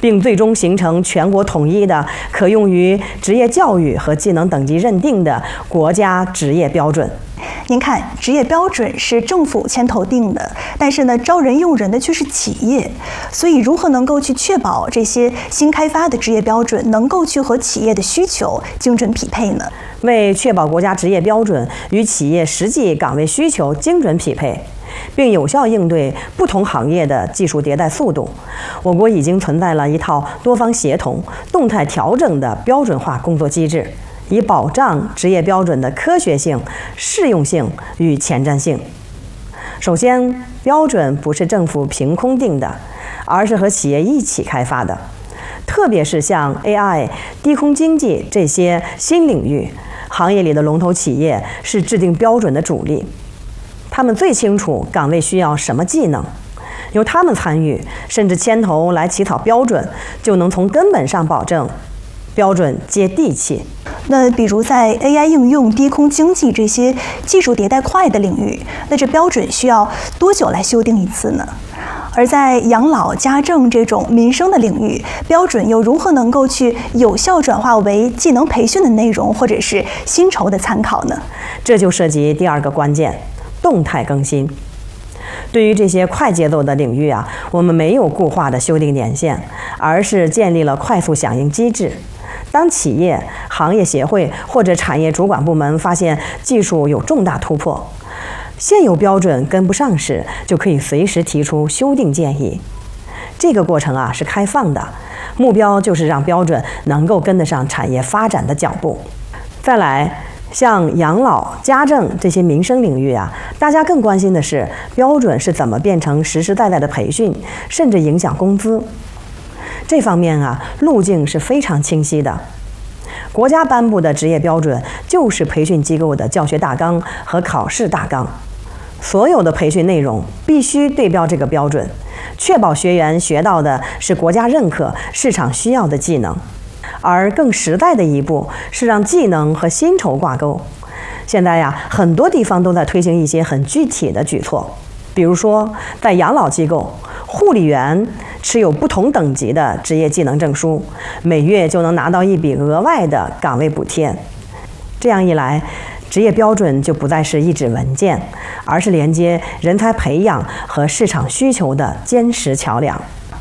并最终形成全国统一的可用于职业教育和技能等级认定的国家职业标准。 您看，职业标准是政府牵头定的，但是呢，招人用人的却是企业，所以如何能够去确保这些新开发的职业标准能够去和企业的需求精准匹配呢？ 为确保国家职业标准与企业实际岗位需求精准匹配，并有效应对不同行业的技术迭代速度，我国已经存在了一套多方协同、动态调整的标准化工作机制，以保障职业标准的科学性、适用性与前瞻性。首先，标准不是政府凭空定的，而是和企业一起开发的。特别是像 AI、低空经济这些新领域，行业里的龙头企业是制定标准的主力，他们最清楚岗位需要什么技能，由他们参与甚至牵头来起草标准，就能从根本上保证标准接地气。 那比如在 AI 应用、低空经济这些技术迭代快的领域，那这标准需要多久来修订一次呢？而在养老、家政这种民生的领域，标准又如何能够去有效转化为技能培训的内容或者是薪酬的参考呢？ 这就涉及第二个关键：动态更新。对于这些快节奏的领域啊，我们没有固化的修订年限，而是建立了快速响应机制。当企业、行业协会或者产业主管部门发现技术有重大突破，现有标准跟不上时，就可以随时提出修订建议。这个过程啊是开放的，目标就是让标准能够跟得上产业发展的脚步。再来，像养老、家政这些民生领域啊，大家更关心的是标准是怎么变成实实在在的培训，甚至影响工资。这方面啊，路径是非常清晰的。国家颁布的职业标准就是培训机构的教学大纲和考试大纲，所有的培训内容必须对标这个标准，确保学员学到的是国家认可、市场需要的技能。而更实在的一步是让技能和薪酬挂钩。现在呀，很多地方都在推行一些很具体的举措，比如说在养老机构，护理员持有不同等级的职业技能证书，每月就能拿到一笔额外的岗位补贴。这样一来，职业标准就不再是一纸文件，而是连接人才培养和市场需求的坚实桥梁。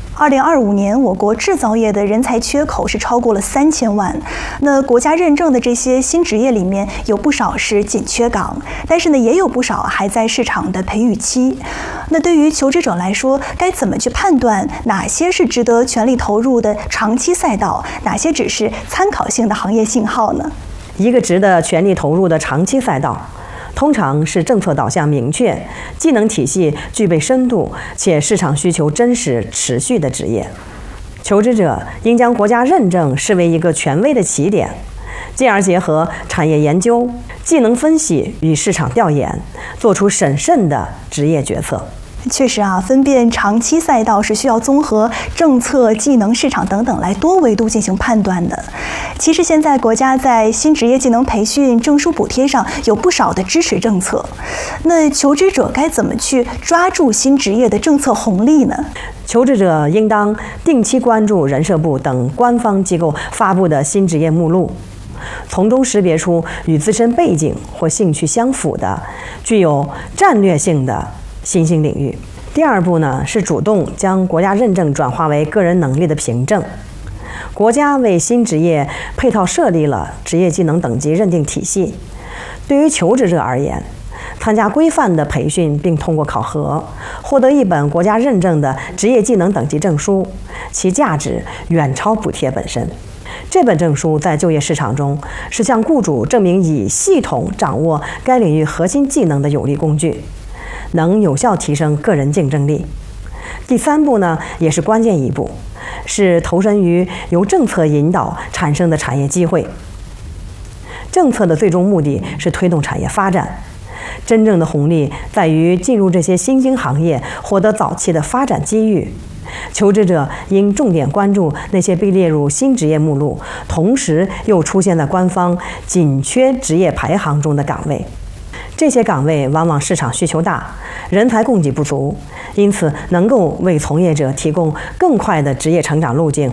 2025年，我国制造业的人才缺口是超过了3000万。那国家认证的这些新职业里面，有不少是紧缺岗，但是呢，也有不少还在市场的培育期。那对于求职者来说，该怎么去判断哪些是值得全力投入的长期赛道，哪些只是参考性的行业信号呢？ 一个值得全力投入的长期赛道，通常是政策导向明确、技能体系具备深度且市场需求真实持续的职业。求职者应将国家认证视为一个权威的起点，进而结合产业研究、技能分析与市场调研，做出审慎的职业决策。 确实啊，分辨长期赛道是需要综合政策、技能、市场等等来多维度进行判断的。其实现在国家在新职业技能培训、证书补贴上有不少的支持政策，那求职者该怎么去抓住新职业的政策红利呢？ 求职者应当定期关注人社部等官方机构发布的新职业目录，从中识别出与自身背景或兴趣相符的、具有战略性的新兴领域。第二步呢，是主动将国家认证转化为个人能力的凭证。国家为新职业配套设立了职业技能等级认定体系。对于求职者而言，参加规范的培训并通过考核，获得一本国家认证的职业技能等级证书，其价值远超补贴本身。这本证书在就业市场中是向雇主证明已系统掌握该领域核心技能的有力工具，能有效提升个人竞争力。第三步呢，也是关键一步，是投身于由政策引导产生的产业机会。政策的最终目的是推动产业发展，真正的红利在于进入这些新兴行业，获得早期的发展机遇。求职者应重点关注那些被列入新职业目录，同时又出现在官方紧缺职业排行中的岗位。这些岗位往往市场需求大，人才供给不足，因此能够为从业者提供更快的职业成长路径